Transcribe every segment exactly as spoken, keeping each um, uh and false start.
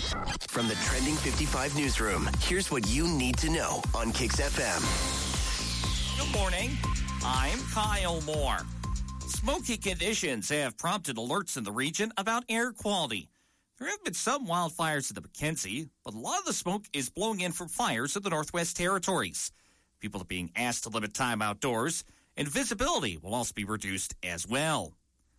From the Trending fifty-five newsroom, here's what you need to know on Kix F M. Good morning. I'm Kyle Moore. Smoky conditions have prompted alerts in the region about air quality. There have been some wildfires in the McKenzie, but a lot of the smoke is blowing in from fires in the Northwest Territories. People are being asked to limit time outdoors, and visibility will also be reduced as well.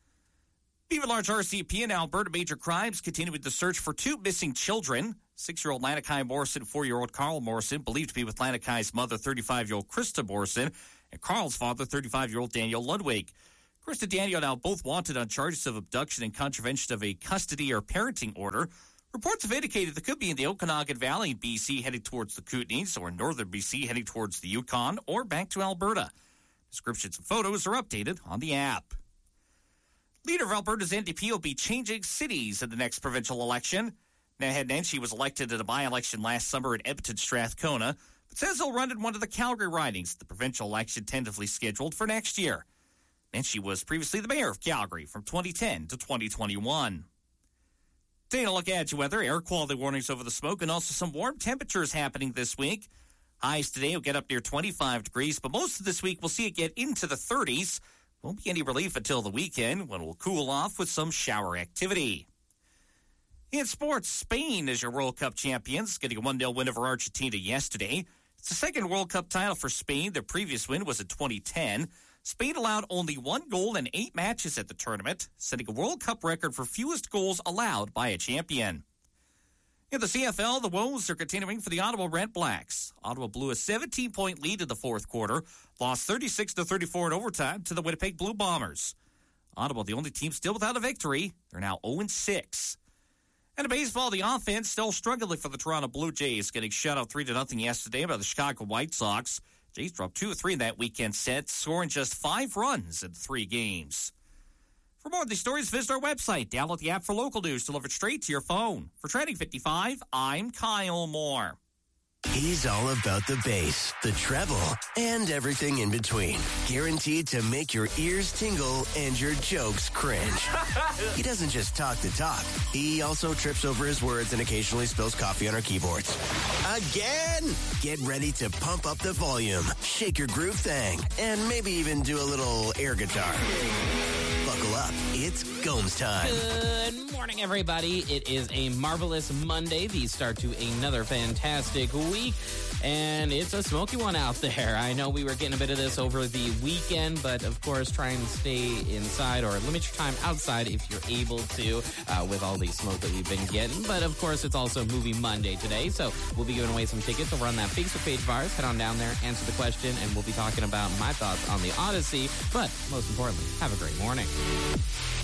Beaver Large R C P and Alberta Major Crimes continue with the search for two missing children. Six-year-old Lanakai Morrison, four-year-old Carl Morrison, believed to be with Lanakai's mother, thirty-five-year-old Krista Morrison, and Carl's father, thirty-five-year-old Daniel Ludwig. Krista and Daniel now both wanted on charges of abduction and contravention of a custody or parenting order. Reports have indicated they could be in the Okanagan Valley in B C heading towards the Kootenays, or in northern B C heading towards the Yukon, or back to Alberta. Descriptions and photos are updated on the app. Leader of Alberta's N D P will be changing cities in the next provincial election. Nahad Nenshi was elected in a by-election last summer in Edmonton Strathcona, but says he'll run in one of the Calgary ridings, the provincial election tentatively scheduled for next year. Nenshi was previously the mayor of Calgary from twenty ten to twenty twenty-one. Taking a look at your weather, air quality warnings over the smoke, and also some warm temperatures happening this week. Highs today will get up near twenty-five degrees, but most of this week we'll see it get into the thirties. Won't be any relief until the weekend, when it will cool off with some shower activity. In sports, Spain is your World Cup champions, getting a one nil win over Argentina yesterday. It's the second World Cup title for Spain. Their previous win was in twenty ten. Spain allowed only one goal in eight matches at the tournament, setting a World Cup record for fewest goals allowed by a champion. In the C F L, the woes are continuing for the Ottawa Red Blacks. Ottawa blew a seventeen-point lead in the fourth quarter, lost thirty-six to thirty-four in overtime to the Winnipeg Blue Bombers. Ottawa, the only team still without a victory. They're now oh and six. And in baseball, the offense still struggling for the Toronto Blue Jays, getting shut out three to nothing yesterday by the Chicago White Sox. Jays dropped two or three in that weekend set, scoring just five runs in three games. For more of these stories, visit our website. Download the app for local news delivered straight to your phone. For Trending fifty-five, I'm Kyle Moore. He's all about the bass, the treble, and everything in between. Guaranteed to make your ears tingle and your jokes cringe. He doesn't just talk the talk. He also trips over his words and occasionally spills coffee on our keyboards. Again! Get ready to pump up the volume, shake your groove thing, and maybe even do a little air guitar. Buckle up. It's Gomes time. Good morning, everybody. It is a marvelous Monday, the start to another fantastic week, and it's a smoky one out there. I know we were getting a bit of this over the weekend, but of course, try and stay inside or limit your time outside if you're able to uh, with all the smoke that we've been getting. But of course, it's also Movie Monday today, so we'll be giving away some tickets over on that Facebook page of ours. Head on down there, answer the question, and we'll be talking about my thoughts on the Odyssey. But most importantly, have a great morning.